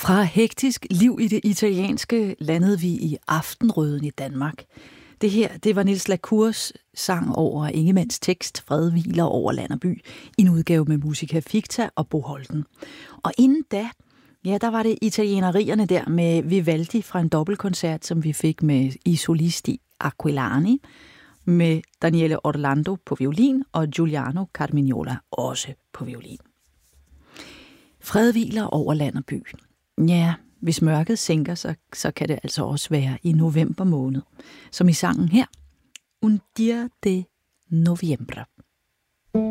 Fra hektisk liv i det italienske landede vi i aftenrøden i Danmark. Det her, det var Niels la Cours sang over Ingemanns tekst Fred hviler over land og by, i en udgave med Musica Ficta og Bo Holten. Og inden da, ja, der var det italienerierne der med Vivaldi fra en dobbeltkoncert, som vi fik med I Solisti Aquilani, med Daniele Orlando på violin og Giuliano Carmignola også på violin. Fred hviler over land og by. Ja, hvis mørket sænker sig, så kan det altså også være i november måned, som i sangen her, Un dia de noviembre.